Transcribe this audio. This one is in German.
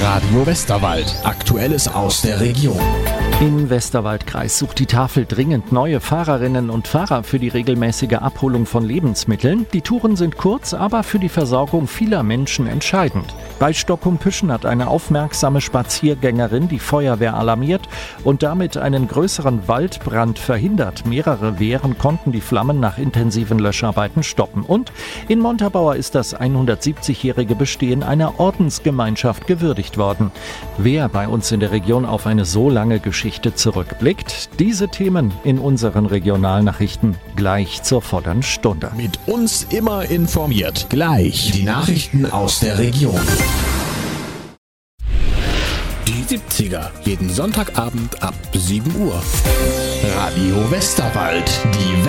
Radio Westerwald. Aktuelles aus der Region. Im Westerwaldkreis sucht die Tafel dringend neue Fahrerinnen und Fahrer für die regelmäßige Abholung von Lebensmitteln. Die Touren sind kurz, aber für die Versorgung vieler Menschen entscheidend. Bei Stockhumpüschen hat eine aufmerksame Spaziergängerin die Feuerwehr alarmiert und damit einen größeren Waldbrand verhindert. Mehrere Wehren konnten die Flammen nach intensiven Löscharbeiten stoppen. Und in Montabaur ist das 170-jährige Bestehen einer Ordensgemeinschaft gewürdigt worden. Wer bei uns in der Region auf eine so lange Geschichte zurückblickt, diese Themen in unseren Regionalnachrichten gleich zur vollen Stunde. Mit uns immer informiert. Gleich die Nachrichten aus der Region. Die 70er, jeden Sonntagabend ab 7 Uhr. Radio Westerwald, die